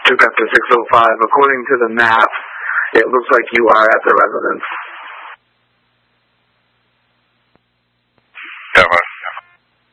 took after 6:05. According to the map, it looks like you are at the residence.